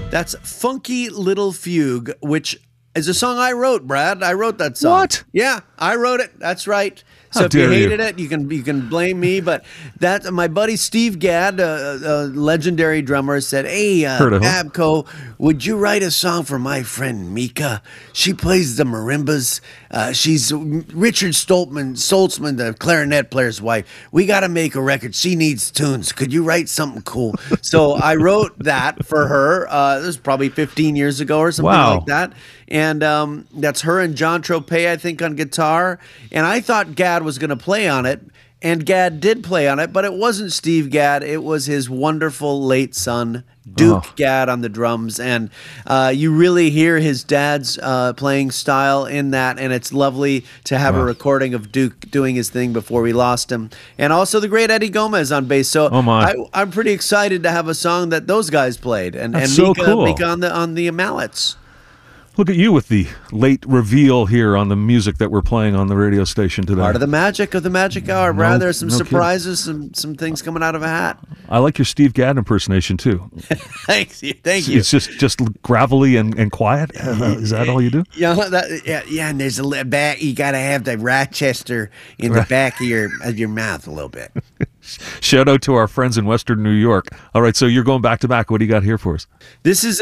That's Funky Little Fugue, which is a song I wrote, Brad. I wrote that song. What? Yeah, I wrote it. That's right. So How if you dare you. hated it, you can blame me. But that my buddy Steve Gadd, a legendary drummer, said, "Hey, Heard of him. Abco, would you write a song for my friend Mika? She plays the marimbas. She's Richard Stoltzman, the clarinet player's wife. We got to make a record. She needs tunes. Could you write something cool?" So I wrote that for her. This was probably 15 years ago or something Wow. like that. And that's her and John Tropez, I think, on guitar. And I thought Gadd was going to play on it, and Gadd did play on it, but it wasn't Steve Gadd. It was his wonderful late son, Duke Gadd, on the drums. And you really hear his dad's playing style in that, and it's lovely to have a recording of Duke doing his thing before we lost him. And also the great Eddie Gomez on bass. So I'm pretty excited to have a song that those guys played, and so Mika, cool. Mika on the mallets. Look at you with the late reveal here on the music that we're playing on the radio station today. Part of the magic Hour, Brad. There's some no surprises, some things coming out of a hat. I like your Steve Gadd impersonation too. Thank you. It's just gravelly and quiet. Is that all you do? Yeah, and there's a back. You got to have the Rochester in the back of your mouth a little bit. Shout out to our friends in Western New York. All right, so you're going back to back. What do you got here for us? This is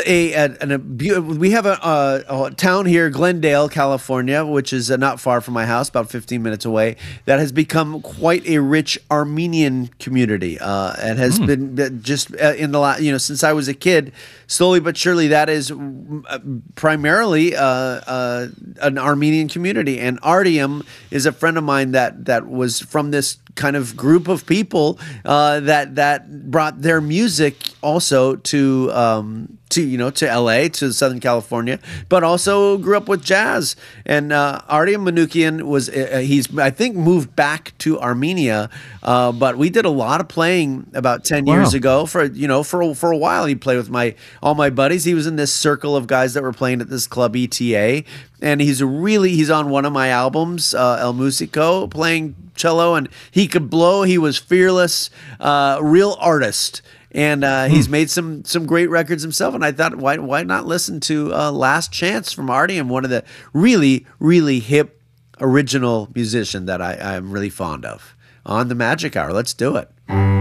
we have a town here, Glendale, California, which is not far from my house, about 15 minutes away, that has become quite a rich Armenian community. And has been just in the last, since I was a kid, slowly but surely, that is primarily an Armenian community. And Artyom is a friend of mine that was from this kind of group of people that brought their music also to LA, to Southern California, but also grew up with jazz. And Artyom Manukyan was he's I think moved back to Armenia, but we did a lot of playing about 10 years ago for a while. He played with all my buddies. He was in this circle of guys that were playing at this club ETA, and he's on one of my albums, El Musico, playing cello, and he could blow. He was fearless, real artist. And he's made some great records himself. And I thought, why not listen to Last Chance from Artyom, one of the really, really hip, original musician that I'm really fond of. On the Magic Hour. Let's do it.